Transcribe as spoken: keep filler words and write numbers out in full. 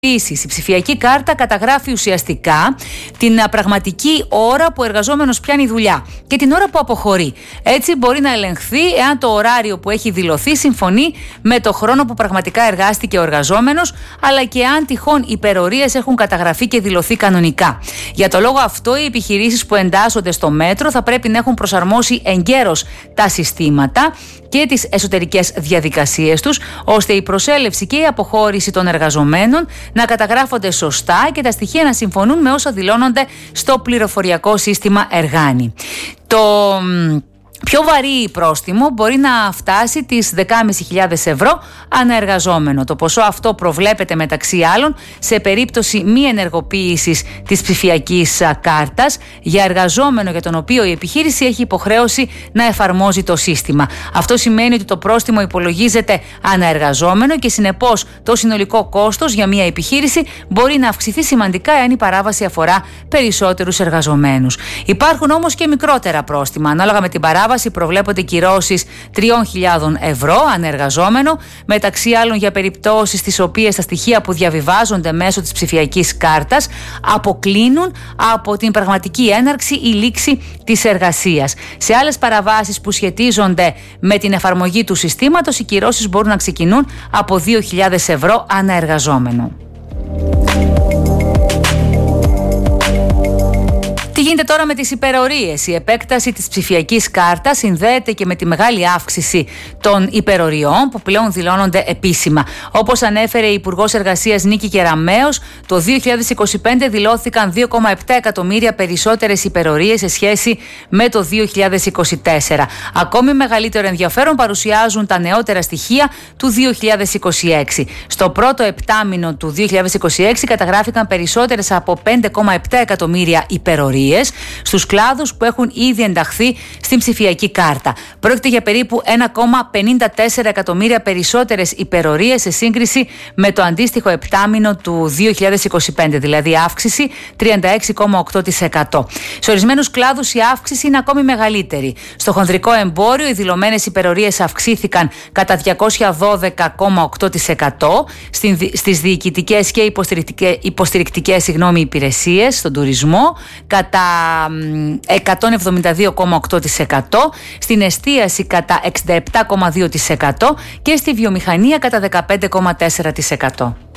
Η ψηφιακή κάρτα καταγράφει ουσιαστικά την πραγματική ώρα που ο εργαζόμενος πιάνει δουλειά και την ώρα που αποχωρεί. Έτσι μπορεί να ελεγχθεί εάν το ωράριο που έχει δηλωθεί συμφωνεί με το χρόνο που πραγματικά εργάστηκε ο εργαζόμενος, αλλά και αν τυχόν υπερορίες έχουν καταγραφεί και δηλωθεί κανονικά. Για το λόγο αυτό, οι επιχειρήσεις που εντάσσονται στο μέτρο θα πρέπει να έχουν προσαρμόσει εγκαίρως τα συστήματα και τις εσωτερικές διαδικασίες τους, ώστε η προσέλευση και η αποχώρηση των εργαζομένων να καταγράφονται σωστά και τα στοιχεία να συμφωνούν με όσα δηλώνονται στο πληροφοριακό σύστημα Εργάνη. Το πιο βαρύ πρόστιμο μπορεί να φτάσει τις δεκάμισι χιλιάδες ευρώ ανά εργαζόμενο. Το ποσό αυτό προβλέπεται μεταξύ άλλων σε περίπτωση μη ενεργοποίησης της ψηφιακής κάρτας για εργαζόμενο για τον οποίο η επιχείρηση έχει υποχρέωση να εφαρμόζει το σύστημα. Αυτό σημαίνει ότι το πρόστιμο υπολογίζεται ανά εργαζόμενο και συνεπώς το συνολικό κόστος για μια επιχείρηση μπορεί να αυξηθεί σημαντικά εάν η παράβαση αφορά περισσότερους εργαζομένους. Υπάρχουν όμως και μικρότερα πρόστιμα. Ανάλογα με την παράβαση προβλέπονται κυρώσεις τριών χιλιάδων ευρώ ανεργαζόμενο, μεταξύ άλλων για περιπτώσεις στις οποίες τα στοιχεία που διαβιβάζονται μέσω της ψηφιακής κάρτας αποκλίνουν από την πραγματική έναρξη ή λήξη της εργασίας. Σε άλλες παραβάσεις που σχετίζονται με την εφαρμογή του συστήματος, οι κυρώσεις μπορούν να ξεκινούν από δύο χιλιάδες ευρώ αναεργαζόμενο. Τι γίνεται τώρα με τις υπερορίες? Η επέκταση της ψηφιακής κάρτας συνδέεται και με τη μεγάλη αύξηση των υπεροριών που πλέον δηλώνονται επίσημα. Όπως ανέφερε η Υπουργός Εργασίας Νίκη Κεραμέως, το δύο χιλιάδες είκοσι πέντε δηλώθηκαν δύο κόμμα επτά εκατομμύρια περισσότερες υπερορίες σε σχέση με το δύο χιλιάδες είκοσι τέσσερα. Ακόμη μεγαλύτερο ενδιαφέρον παρουσιάζουν τα νεότερα στοιχεία του δύο χιλιάδες είκοσι έξι. Στο πρώτο επτάμηνο του δύο χιλιάδες είκοσι έξι καταγράφηκαν περισσότερες από πέντε κόμμα επτά εκατομμύρια υπερορίες στους κλάδους που έχουν ήδη ενταχθεί στην ψηφιακή κάρτα. Πρόκειται για περίπου ένα κόμμα πενήντα τέσσερα εκατομμύρια περισσότερες υπερορίες σε σύγκριση με το αντίστοιχο επτάμηνο του δύο χιλιάδες είκοσι πέντε, δηλαδή αύξηση τριάντα έξι κόμμα οκτώ τοις εκατό. Σε ορισμένους κλάδους η αύξηση είναι ακόμη μεγαλύτερη. Στο χονδρικό εμπόριο οι δηλωμένες υπερορίες αυξήθηκαν κατά διακόσια δώδεκα κόμμα οκτώ τοις εκατό, στις διοικητικές και υποστηρικτικές συγγνώμη, υπηρεσίες, στον τουρισμό κατά εκατόν εβδομήντα δύο κόμμα οκτώ τοις εκατό, στην εστίαση κατά εξήντα επτά κόμμα δύο τοις εκατό και στη βιομηχανία κατά δεκαπέντε κόμμα τέσσερα τοις εκατό.